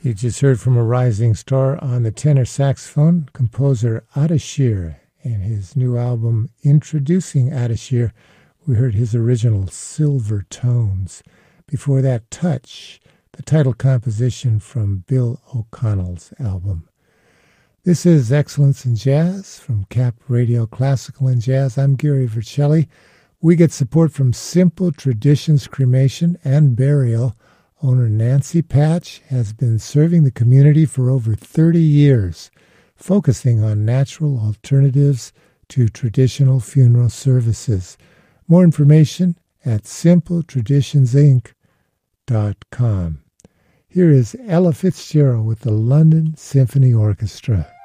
You just heard from a rising star on the tenor saxophone, composer Ardashir, and his new album Introducing Ardashir. We heard his original Silver Tones. Before that, Touch, the title composition from Bill O'Connell's album. This is Excellence in Jazz from Cap Radio Classical and Jazz. I'm Gary Vercelli. We get support from Simple Traditions Cremation and Burial. Owner Nancy Patch has been serving the community for over 30 years, focusing on natural alternatives to traditional funeral services. More information at simpletraditionsinc.com. Here is Ella Fitzgerald with the London Symphony Orchestra.